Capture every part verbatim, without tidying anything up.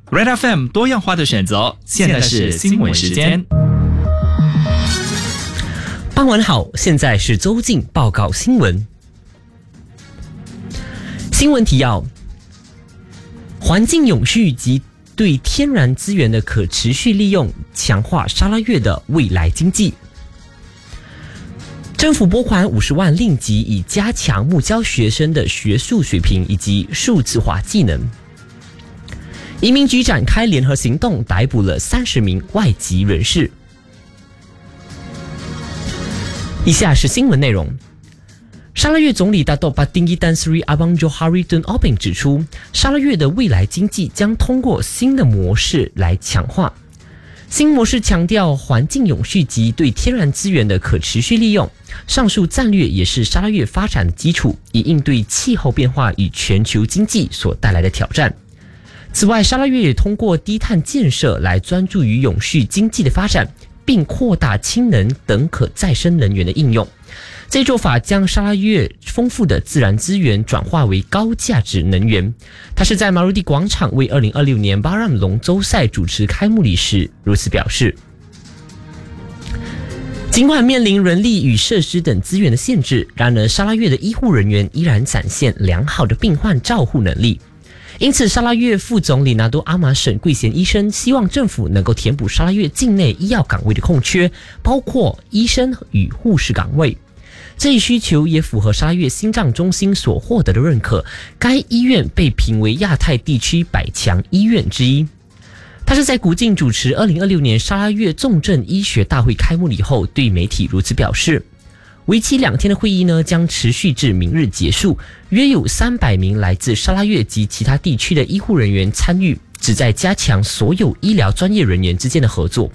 Red F M 多样化的选择，现在是新闻时间。 傍晚好，现在是周进报告新闻。新闻提要：环境永续及对天然资源的可持续利用，强化沙拉越的未来经济。政府拨款五十万令吉，以加强木教学生的学术水平以及数字化技能。移民局展开联合行动，逮捕了三十名外籍人士。以下是新闻内容。沙拉越总理大多巴丁伊丹斯瑞阿邦佐哈瑞顿奥宾指出，沙拉越的未来经济将通过新的模式来强化。新模式强调环境永续及对天然资源的可持续利用，上述战略也是沙拉越发展的基础，以应对气候变化与全球经济所带来的挑战。此外，沙拉越也通过低碳建设来专注于永续经济的发展，并扩大氢能等可再生能源的应用。这一做法将沙拉越丰富的自然资源转化为高价值能源。他是在马鲁蒂广场为二零二六年巴让龙舟赛主持开幕礼时如此表示。尽管面临人力与设施等资源的限制，然而沙拉越的医护人员依然展现良好的病患照护能力。因此，沙拉越副总理拿多阿马沈贵贤医生希望政府能够填补沙拉越境内医药岗位的空缺，包括医生与护士岗位。这一需求也符合沙拉越心脏中心所获得的认可，该医院被评为亚太地区百强医院之一。他是在古晋主持二零二六年沙拉越重症医学大会开幕礼后，对媒体如此表示。为期两天的会议呢，将持续至明日结束。约有三百名来自沙拉越及其他地区的医护人员参与，旨在加强所有医疗专业人员之间的合作。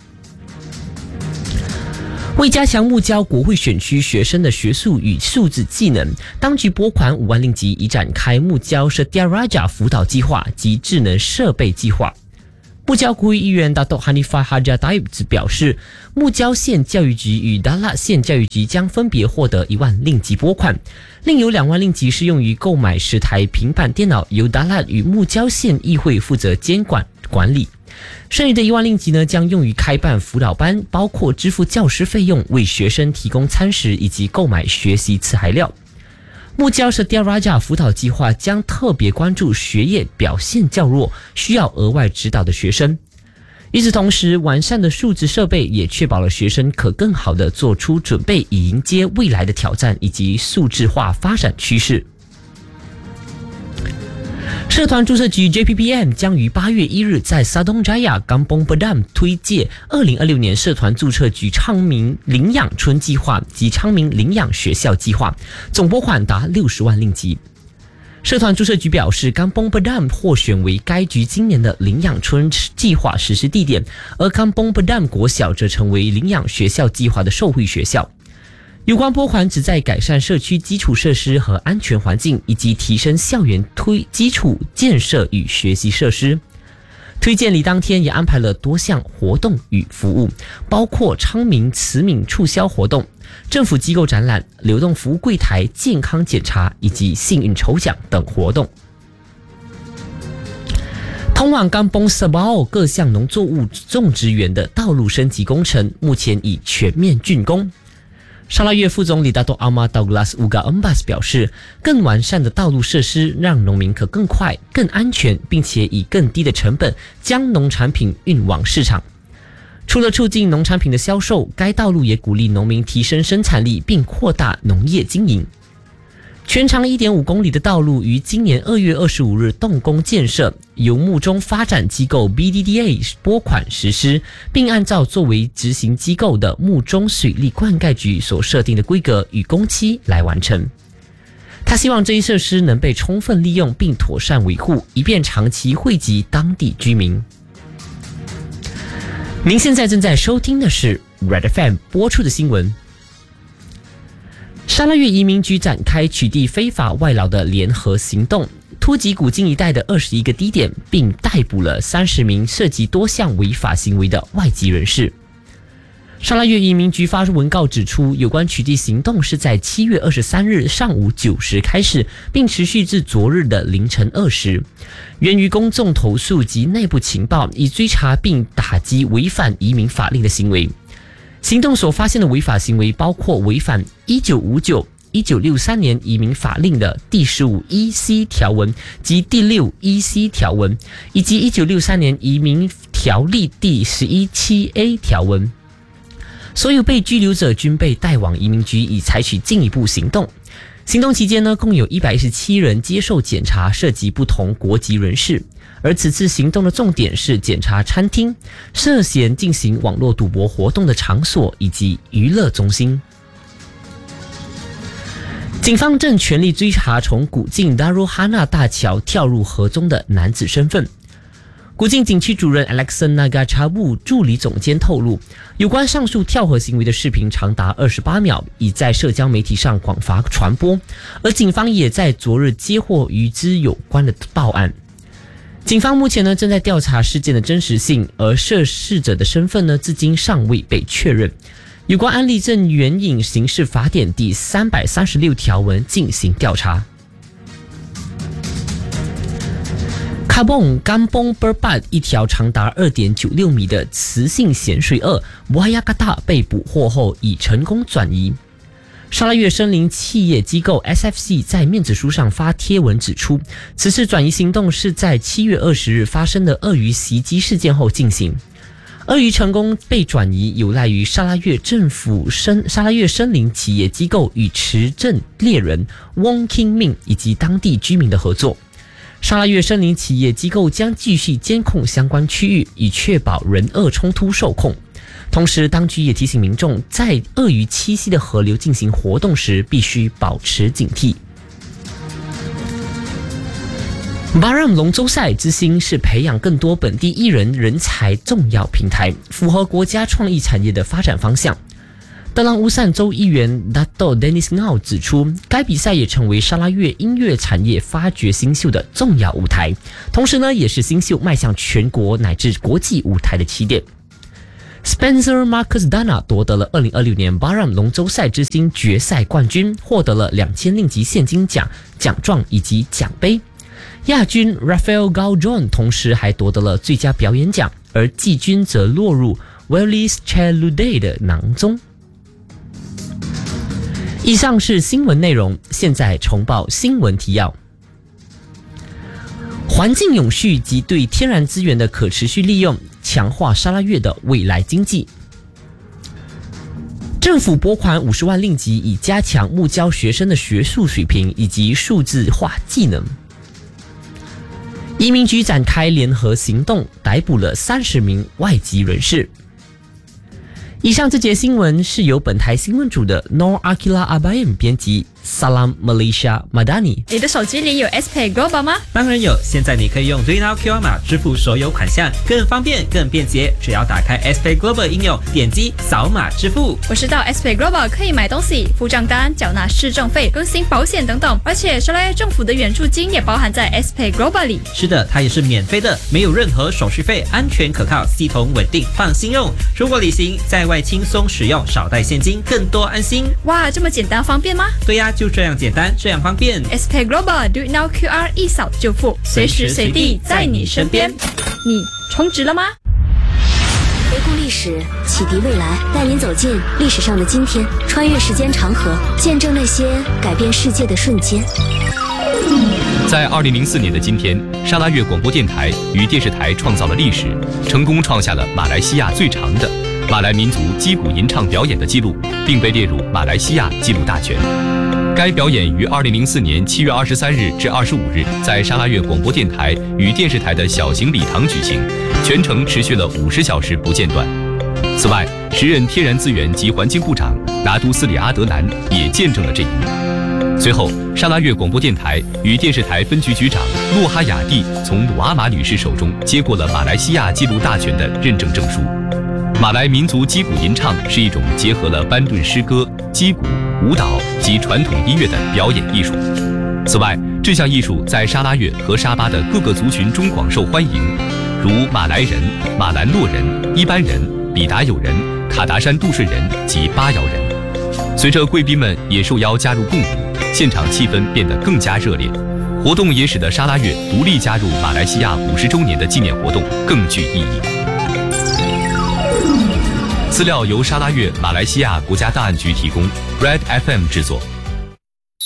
为加强木教国会选区学生的学术与数字技能，当局拨款五万令吉，已展开木教社迪亚拉贾辅导计划及智能设备计划。木教国会议员达多哈尼法哈加达伊兹表示，木教县教育局与达拉县教育局将分别获得一万令吉拨款，另有两万令吉是用于购买十台平板电脑，由达拉与木教县议会负责监管管理。剩余的一万令吉呢，将用于开办辅导班，包括支付教师费用、为学生提供餐食以及购买学习材料。木教社迪亚拉贾辅导计划将特别关注学业表现较弱、需要额外指导的学生。与此同时，完善的数字设备也确保了学生可更好地做出准备，以迎接未来的挑战以及数字化发展趋势。社团注册局 J P B M 将于八月一日在沙东扎亚冈崩布丹推介二零二六年社团注册局昌明领养村计划及昌明领养学校计划，总拨款达六十万令吉。社团注册局表示，冈崩布丹获选为该局今年的领养村计划实施地点，而冈崩布丹国小则成为领养学校计划的受惠学校。有关拨款旨在改善社区基础设施和安全环境，以及提升校园推基础建设与学习设施。推荐礼当天也安排了多项活动与服务，包括昌明慈悯促销活动、政府机构展览、流动服务柜台、健康检查以及幸运抽奖等活动。通往冈崩塞巴奥各项农作物种植园的道路升级工程目前已全面竣工。沙拉越副总理达多阿马道格拉斯乌嘎恩巴斯表示，更完善的道路设施让农民可更快、更安全，并且以更低的成本将农产品运往市场。除了促进农产品的销售，该道路也鼓励农民提升生产力，并扩大农业经营。全长 一点五公里的道路于今年二月二十五日动工建设，由木中发展机构 B D D A 拨款实施，并按照作为执行机构的木中水利灌溉局所设定的规格与工期来完成。他希望这一设施能被充分利用并妥善维护，以便长期惠及当地居民。您现在正在收听的是 Red F M 播出的新闻。沙拉越移民局展开取缔非法外劳的联合行动，突击古晋一带的二十一个低点，并逮捕了三十名涉及多项违法行为的外籍人士。 沙拉越移民局发文告指出，有关取缔行动是在七月二十三日上午九时开始，并持续至昨日的凌晨二时，源于公众投诉及内部情报，以追查并打击违反移民法令的行为。行动所发现的违法行为包括违反一九五九、一九六三年移民法令的第十五 E C 条文及第六 E C 条文，以及一九六三年移民条例第十一 七 A 条文。所有被拘留者均被带往移民局，以采取进一步行动。行动期间呢，共有一百一十七人接受检查，涉及不同国籍人士。而此次行动的重点是检查餐厅、涉嫌进行网络赌博活动的场所以及娱乐中心。警方正全力追查从古晋达鲁哈纳大桥跳入河中的男子身份。古晋景区主任 Alexan Nagachabu 助理总监透露，有关上述跳河行为的视频长达二十八秒，已在社交媒体上广发传播，而警方也在昨日接获与之有关的报案。警方目前呢正在调查事件的真实性，而涉事者的身份呢至今尚未被确认。有关案例正援引刑事法典第三百三十六条文进行调查。卡蹦甘崩 Berbat 一条长达 二点九六米的磁性咸水鳄摩哈亚嘎达被捕获后已成功转移。沙拉越森林企业机构 S F C 在面子书上发贴文指出，此次转移行动是在七月二十日发生的鳄鱼袭击事件后进行。鳄鱼成功被转移有赖于沙拉越政府森沙拉越森林企业机构与持证猎人 Wong King Min 以及当地居民的合作。沙拉越森林企业机构将继续监控相关区域，以确保人鳄冲突受控。同时，当局也提醒民众，在鳄鱼栖息的河流进行活动时，必须保持警惕。Baram 龙舟赛之星是培养更多本地艺人人才重要平台，符合国家创意产业的发展方向。德朗乌散州议员 Dato Dennis Ngau 指出，该比赛也成为沙拉越音乐产业发掘新秀的重要舞台，同时呢，也是新秀迈向全国乃至国际舞台的起点。Spencer Marcus Dana 夺得了二零二六年 Baram 龙舟赛之星决赛冠军，获得了两千令吉现金奖、奖状以及奖杯。亚军 Rafael Gaujon 同时还夺得了最佳表演奖，而季军则落入 Wellis Cheludey 的囊中。以上是新闻内容，现在重报新闻提要。环境永续及对天然资源的可持续利用，强化沙拉越的未来经济。政府拨款五十万令吉，以加强木教学生的学术水平以及数字化技能。移民局展开联合行动，逮捕了三十名外籍人士。以上这节新闻是由本台新闻组的 Nor Akila Abayem 编辑 Salam Malaysia Madani。 你的手机里有 S Pay Global 吗？ 当然有，现在你可以用 DreamNow Q R 码支付所有款项，更方便更便捷，只要打开 S Pay Global 应用，点击扫码支付。 我知道 S Pay Global 可以买东西、付账单、缴纳市政费、更新保险等等，而且沙拉越政府的援助金也包含在 S Pay Global 里。 是的，它也是免费的，没有任何手续费，安全可靠，系统稳定，放心用。出国旅行在外轻松使用，少带现金，更多安心。 哇，这么简单方便吗？ 对呀，就这样简单，这样方便。 S Pay Global Do It Now Q R 一扫就付，随时随地在你身边。你充值了吗？ 回顾历史，启迪未来，带您走进历史上的今天，穿越时间长河，见证那些改变世界的瞬间。 在二零零四年的今天，沙拉越广播电台与电视台创造了历史，成功创下了马来西亚最长的马来民族击鼓吟唱表演的记录，并被列入马来西亚纪录大全。该表演于二零零四年七月二十三日至二十五日在沙拉越广播电台与电视台的小型礼堂举行，全程持续了五十小时不间断。此外，时任天然资源及环境部长拿督斯里阿德南也见证了这一幕。随后，沙拉越广播电台与电视台分局局长洛哈雅蒂从鲁阿玛女士手中接过了马来西亚纪录大全的认证证书。马来民族击鼓吟唱是一种结合了班顿诗歌、击鼓、舞蹈及传统音乐的表演艺术。此外，这项艺术在沙拉越和沙巴的各个族群中广受欢迎，如马来人、马兰洛人、伊班人、比达友人、 卡达山杜顺人及巴瑶人。随着贵宾们也受邀加入共舞，现场气氛变得更加热烈。活动也使得沙拉越独立加入马来西亚五十周年的纪念活动更具意义。资料由沙拉越马来西亚国家档案局提供 ，Red F M 制作。